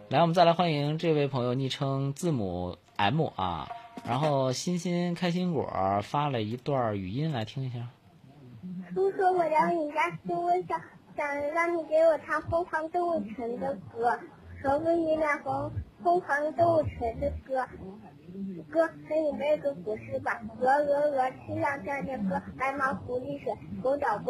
来，我们再来欢迎这位朋友，昵称字母 M 啊，然后欣欣开心果发了一段语音来听一下。 叔叔，我来你家是为想让你给我唱《疯狂动物城》的歌，可不可以让疯狂动物城的歌给你背个古诗吧。鹅鹅鹅，吃上这歌，白毛浮绿水，狗找